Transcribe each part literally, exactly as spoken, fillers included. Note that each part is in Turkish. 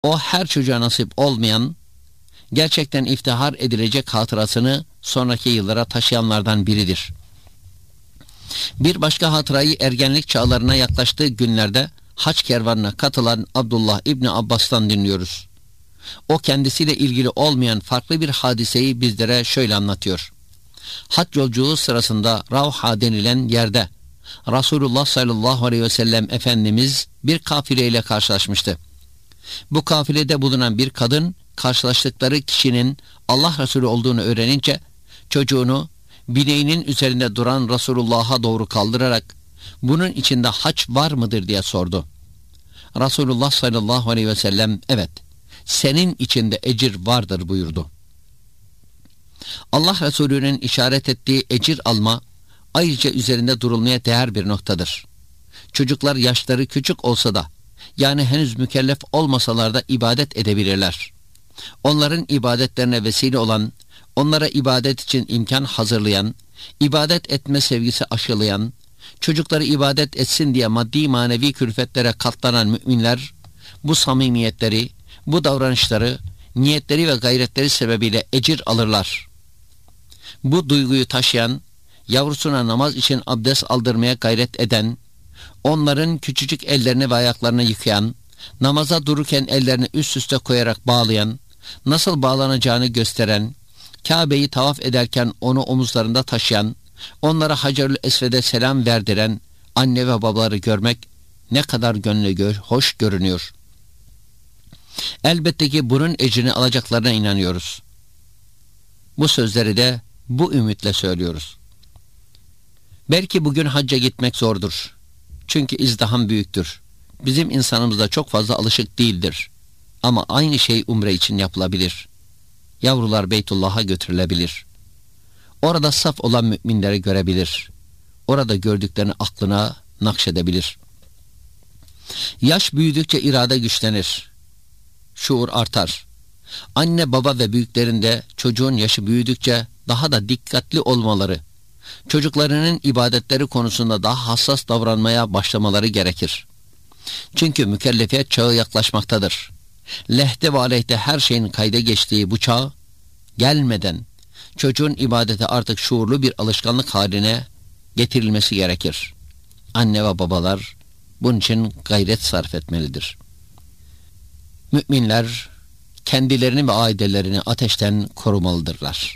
O her çocuğa nasip olmayan, gerçekten iftihar edilecek hatırasını sonraki yıllara taşıyanlardan biridir. Bir başka hatırayı ergenlik çağlarına yaklaştığı günlerde hac kervanına katılan Abdullah İbni Abbas'tan dinliyoruz. O kendisiyle ilgili olmayan farklı bir hadiseyi bizlere şöyle anlatıyor. Hac yolculuğu sırasında Ravha denilen yerde Resulullah sallallahu aleyhi ve sellem Efendimiz bir kafileyle karşılaşmıştı. Bu kafilede bulunan bir kadın karşılaştıkları kişinin Allah Resulü olduğunu öğrenince çocuğunu bineğinin üzerinde duran Resulullah'a doğru kaldırarak bunun içinde hac var mıdır diye sordu. Resulullah sallallahu aleyhi ve sellem evet senin içinde ecir vardır buyurdu. Allah Resulü'nün işaret ettiği ecir alma ayrıca üzerinde durulmaya değer bir noktadır. Çocuklar yaşları küçük olsa da yani henüz mükellef olmasalar da ibadet edebilirler. Onların ibadetlerine vesile olan, onlara ibadet için imkan hazırlayan, ibadet etme sevgisi aşılayan, çocukları ibadet etsin diye maddi manevi külfetlere katlanan müminler, bu samimiyetleri, bu davranışları, niyetleri ve gayretleri sebebiyle ecir alırlar. Bu duyguyu taşıyan, yavrusuna namaz için abdest aldırmaya gayret eden, onların küçücük ellerini ve ayaklarını yıkayan, namaza dururken ellerini üst üste koyarak bağlayan, nasıl bağlanacağını gösteren, Kabe'yi tavaf ederken onu omuzlarında taşıyan, onlara Hacerül Esved'e selam verdiren anne ve babaları görmek ne kadar gönlü gör, hoş görünüyor. Elbette ki bunun ecrini alacaklarına inanıyoruz. Bu sözleri de bu ümitle söylüyoruz. Belki bugün hacca gitmek zordur. Çünkü izdiham büyüktür. Bizim insanımız da çok fazla alışık değildir. Ama aynı şey umre için yapılabilir. Yavrular Beytullah'a götürülebilir. Orada saf olan müminleri görebilir. Orada gördüklerini aklına nakşedebilir. Yaş büyüdükçe irade güçlenir. Şuur artar. Anne, baba ve büyüklerinde çocuğun yaşı büyüdükçe daha da dikkatli olmaları, çocuklarının ibadetleri konusunda daha hassas davranmaya başlamaları gerekir. Çünkü mükellefiyet çağı yaklaşmaktadır. Lehte ve aleyhte her şeyin kayda geçtiği bu çağ gelmeden çocuğun ibadete artık şuurlu bir alışkanlık haline getirilmesi gerekir. Anne ve babalar bunun için gayret sarf etmelidir. Müminler kendilerini ve ailelerini ateşten korumalıdırlar.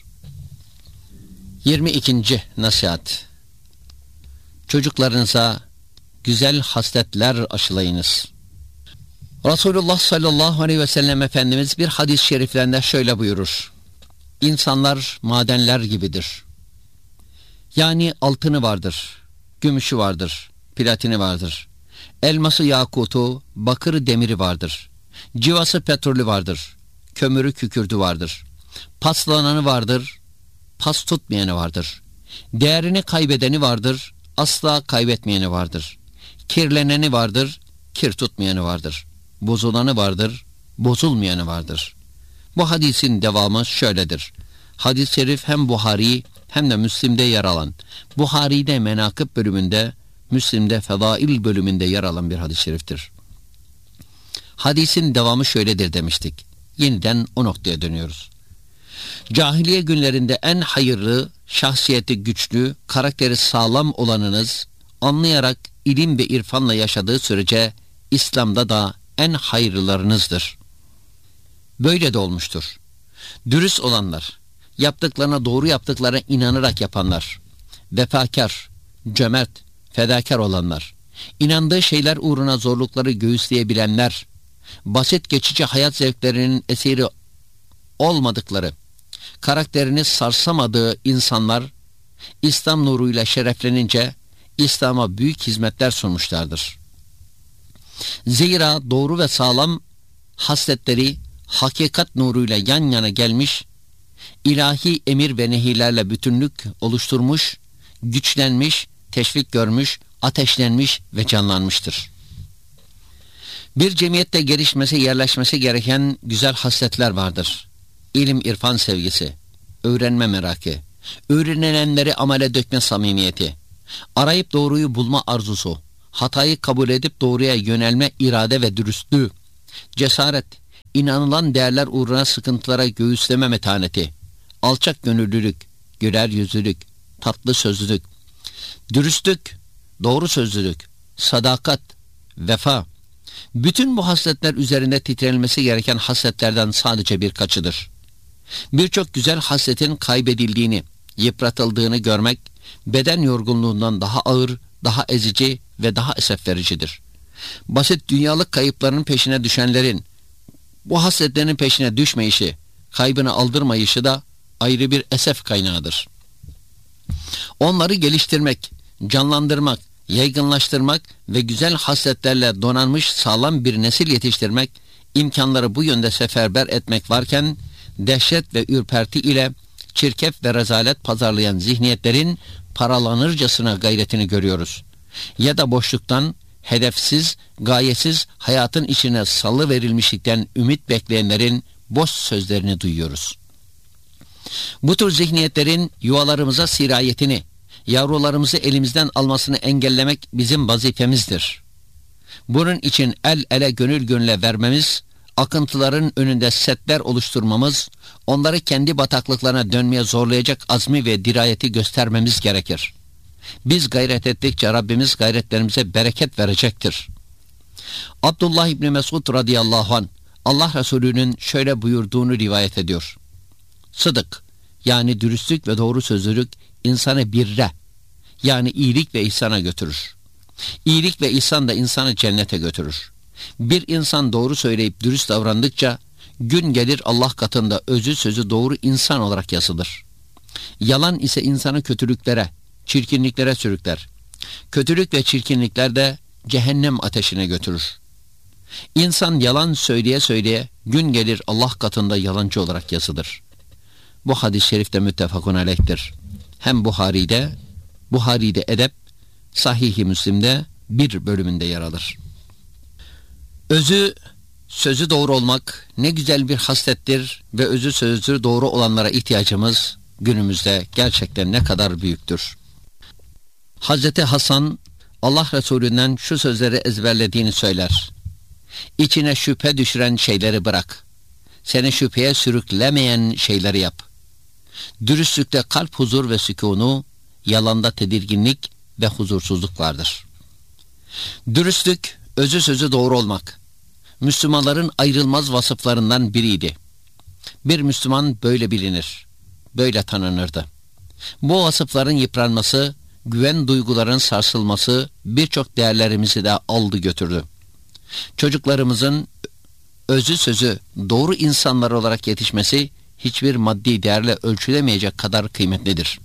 yirmi ikinci nasihat. Çocuklarınıza güzel hasletler aşılayınız. Resulullah sallallahu aleyhi ve sellem Efendimiz bir hadis-i şeriflerinde şöyle buyurur. İnsanlar madenler gibidir. Yani altını vardır, gümüşü vardır, platini vardır, elması yakutu, bakırı demiri vardır, civası petrolü vardır, kömürü kükürdü vardır, paslananı vardır, pas tutmayanı vardır, değerini kaybedeni vardır, asla kaybetmeyeni vardır, kirleneni vardır, kir tutmayanı vardır, bozulanı vardır, bozulmayanı vardır. Bu hadisin devamı şöyledir. Hadis-i şerif hem Buhari hem de Müslim'de yer alan, Buhari'de menakıb bölümünde, Müslim'de fedail bölümünde yer alan bir hadis-i şeriftir. Hadisin devamı şöyledir demiştik. Yeniden o noktaya dönüyoruz. Cahiliye günlerinde en hayırlı, şahsiyeti güçlü, karakteri sağlam olanınız, anlayarak ilim ve irfanla yaşadığı sürece İslam'da da en hayırlılarınızdır. Böyle de olmuştur. Dürüst olanlar, yaptıklarına doğru yaptıklarına inanarak yapanlar, vefakar, cömert, fedakar olanlar, inandığı şeyler uğruna zorlukları göğüsleyebilenler, basit geçici hayat zevklerinin esiri olmadıkları, karakterini sarsamadığı insanlar, İslam nuruyla şereflenince İslam'a büyük hizmetler sunmuşlardır. Zira doğru ve sağlam hasletleri hakikat nuruyla yan yana gelmiş, ilahi emir ve nehilerle bütünlük oluşturmuş, güçlenmiş, teşvik görmüş, ateşlenmiş ve canlanmıştır. Bir cemiyette gelişmesi, yerleşmesi gereken güzel hasletler vardır. İlim, irfan sevgisi, öğrenme merakı, öğrenilenleri amele dökme samimiyeti, arayıp doğruyu bulma arzusu, hatayı kabul edip doğruya yönelme irade ve dürüstlüğü, cesaret, inanılan değerler uğruna sıkıntılara göğüsleme metaneti, alçak gönüllülük, güler yüzlülük, tatlı sözlülük, dürüstlük, doğru sözlülük, sadakat, vefa, bütün bu hasletler üzerinde titrenilmesi gereken hasletlerden sadece birkaçıdır. Birçok güzel hasletin kaybedildiğini, yıpratıldığını görmek, beden yorgunluğundan daha ağır, daha ezici ve daha esef vericidir. Basit dünyalık kayıpların peşine düşenlerin, bu hasletlerin peşine düşmeyişi, kaybını aldırmayışı da ayrı bir esef kaynağıdır. Onları geliştirmek, canlandırmak, yaygınlaştırmak ve güzel hasletlerle donanmış sağlam bir nesil yetiştirmek, imkanları bu yönde seferber etmek varken, dehşet ve ürperti ile çirkef ve rezalet pazarlayan zihniyetlerin paralanırcasına gayretini görüyoruz. Ya da boşluktan, hedefsiz, gayesiz hayatın içine salı verilmişlikten ümit bekleyenlerin boş sözlerini duyuyoruz. Bu tür zihniyetlerin yuvalarımıza sirayetini, yavrularımızı elimizden almasını engellemek bizim vazifemizdir. Bunun için el ele gönül gönüle vermemiz, akıntıların önünde setler oluşturmamız, onları kendi bataklıklarına dönmeye zorlayacak azmi ve dirayeti göstermemiz gerekir. Biz gayret ettikçe Rabbimiz gayretlerimize bereket verecektir. Abdullah İbni Mesud radıyallahu anh, Allah Resulü'nün şöyle buyurduğunu rivayet ediyor. Sıdık, yani dürüstlük ve doğru sözlülük insanı birre, yani iyilik ve ihsana götürür. İyilik ve ihsan da insanı cennete götürür. Bir insan doğru söyleyip dürüst davrandıkça gün gelir Allah katında özü sözü doğru insan olarak yazılır. Yalan ise insanı kötülüklere, çirkinliklere sürükler. Kötülük ve çirkinlikler de cehennem ateşine götürür. İnsan yalan söyleye söyleye gün gelir Allah katında yalancı olarak yazılır. Bu hadis-i şerif de müttefakun aleyhtir. Hem Buhari'de, Buhari'de edep, Sahih-i Müslim'de bir bölümünde yer alır. Özü, sözü doğru olmak ne güzel bir haslettir ve özü sözü doğru olanlara ihtiyacımız günümüzde gerçekten ne kadar büyüktür. Hazreti Hasan, Allah Resulü'nden şu sözleri ezberlediğini söyler. İçine şüphe düşüren şeyleri bırak. Seni şüpheye sürüklemeyen şeyleri yap. Dürüstlükte kalp huzur ve sükûnu, yalanda tedirginlik ve huzursuzluk vardır. Dürüstlük, özü sözü doğru olmak, Müslümanların ayrılmaz vasıflarından biriydi. Bir Müslüman böyle bilinir, böyle tanınırdı. Bu vasıfların yıpranması, güven duyguların sarsılması birçok değerlerimizi de aldı götürdü. Çocuklarımızın özü sözü doğru insanlar olarak yetişmesi hiçbir maddi değerle ölçülemeyecek kadar kıymetlidir.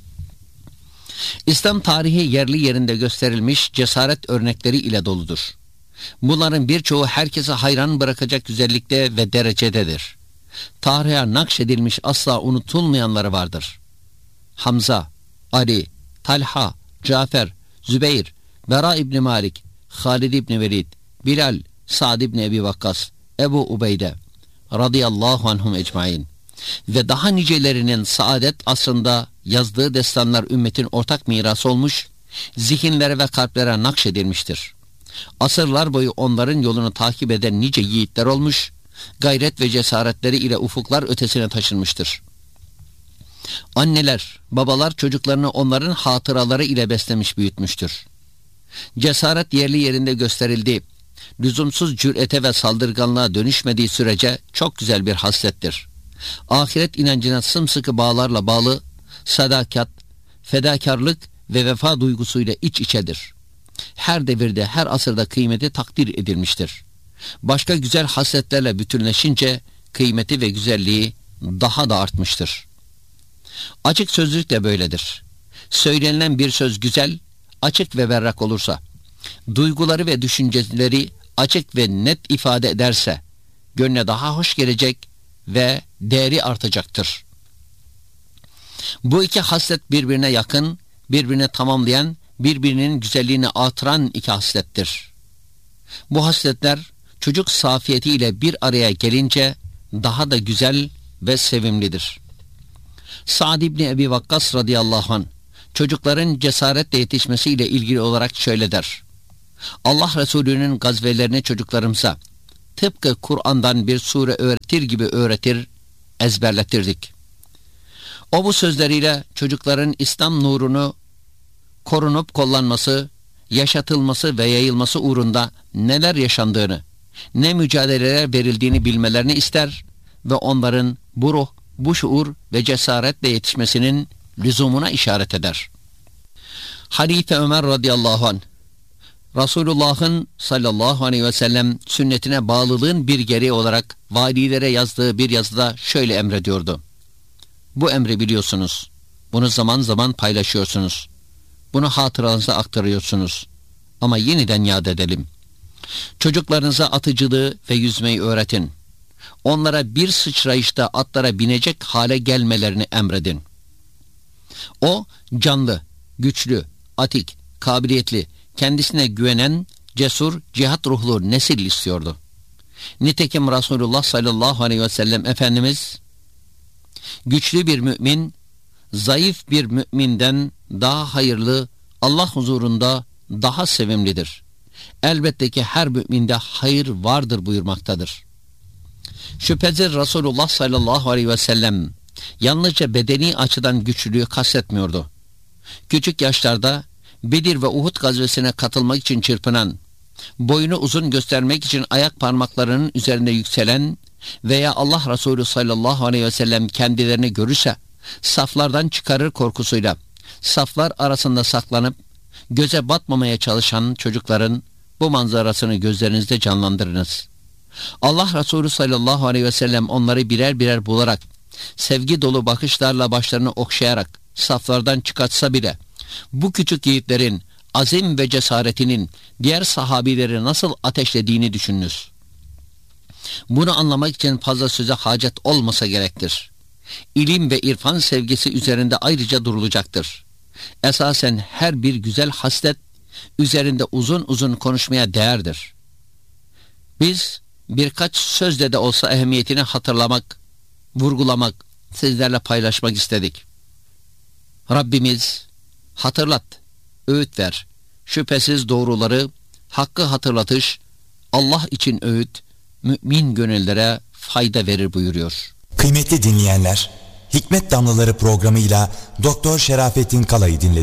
İslam tarihi yerli yerinde gösterilmiş cesaret örnekleri ile doludur. Bunların birçoğu herkese hayran bırakacak güzellikte ve derecededir. Tarihe nakşedilmiş asla unutulmayanları vardır. Hamza, Ali, Talha, Cafer, Zübeyir, Bera İbni Malik, Halid İbni Velid, Bilal, Sa'd İbni Ebi Vakkas, Ebu Ubeyde radıyallahu anhum ecmain ve daha nicelerinin saadet asrında yazdığı destanlar ümmetin ortak mirası olmuş, zihinlere ve kalplere nakşedilmiştir. Asırlar boyu onların yolunu takip eden nice yiğitler olmuş, gayret ve cesaretleri ile ufuklar ötesine taşınmıştır. Anneler, babalar çocuklarını onların hatıraları ile beslemiş büyütmüştür. Cesaret yerli yerinde gösterildiği, lüzumsuz cürete ve saldırganlığa dönüşmediği sürece çok güzel bir haslettir. Ahiret inancına sımsıkı bağlarla bağlı, sadakat, fedakarlık ve vefa duygusuyla iç içedir. Her devirde, her asırda kıymeti takdir edilmiştir. Başka güzel hasletlerle bütünleşince kıymeti ve güzelliği daha da artmıştır. Açık sözlük de böyledir. Söylenilen bir söz güzel, açık ve berrak olursa, duyguları ve düşünceleri açık ve net ifade ederse, gönle daha hoş gelecek ve değeri artacaktır. Bu iki haslet birbirine yakın, birbirine tamamlayan, birbirinin güzelliğini artıran iki haslettir. Bu hasletler çocuk safiyetiyle bir araya gelince daha da güzel ve sevimlidir. Sa'd İbni Ebi Vakkas radıyallahu anh çocukların cesaretle yetişmesiyle ilgili olarak şöyle der. Allah Resulü'nün gazvelerini çocuklarımıza, tıpkı Kur'an'dan bir sure öğretir gibi öğretir, ezberletirdik. O bu sözleriyle çocukların İslam nurunu korunup kollanması, yaşatılması ve yayılması uğrunda neler yaşandığını, ne mücadeleler verildiğini bilmelerini ister ve onların bu ruh, bu şuur ve cesaretle yetişmesinin lüzumuna işaret eder. Halife Ömer radıyallahu anh, Resulullah'ın sallallahu aleyhi ve sellem sünnetine bağlılığın bir gereği olarak valilere yazdığı bir yazıda şöyle emrediyordu. Bu emri biliyorsunuz. Bunu zaman zaman paylaşıyorsunuz. Bunu hatıranıza aktarıyorsunuz. Ama yeniden yad edelim. Çocuklarınıza atıcılığı ve yüzmeyi öğretin. Onlara bir sıçrayışta atlara binecek hale gelmelerini emredin. O canlı, güçlü, atik, kabiliyetli, kendisine güvenen, cesur, cihat ruhlu nesil istiyordu. Nitekim Resulullah sallallahu aleyhi ve sellem Efendimiz, güçlü bir mümin, zayıf bir müminden daha hayırlı, Allah huzurunda daha sevimlidir. Elbette ki her müminde hayır vardır buyurmaktadır. Şüphesiz Resulullah sallallahu aleyhi ve sellem yalnızca bedeni açıdan güçlülüğü kastetmiyordu. Küçük yaşlarda Bedir ve Uhud gazvesine katılmak için çırpınan, boyunu uzun göstermek için ayak parmaklarının üzerinde yükselen veya Allah Resulü sallallahu aleyhi ve sellem kendilerini görürse saflardan çıkarır korkusuyla saflar arasında saklanıp göze batmamaya çalışan çocukların bu manzarasını gözlerinizde canlandırınız. Allah Resulü sallallahu aleyhi ve sellem onları birer birer bularak, sevgi dolu bakışlarla başlarını okşayarak saflardan çıkartsa bile bu küçük yiğitlerin azim ve cesaretinin diğer sahabileri nasıl ateşlediğini düşününüz. Bunu anlamak için fazla söze hacet olmasa gerektir. İlim ve irfan sevgisi üzerinde ayrıca durulacaktır. Esasen her bir güzel haslet üzerinde uzun uzun konuşmaya değerdir. Biz birkaç sözle de olsa ehemmiyetini hatırlamak, vurgulamak, sizlerle paylaşmak istedik. Rabbimiz hatırlat, öğüt ver. Şüphesiz doğruları, hakkı hatırlatış, Allah için öğüt, mümin gönüllere fayda verir buyuruyor. Kıymetli dinleyenler, Hikmet Damlaları programıyla Doktor Şerafettin Kalay'ı dinlediniz.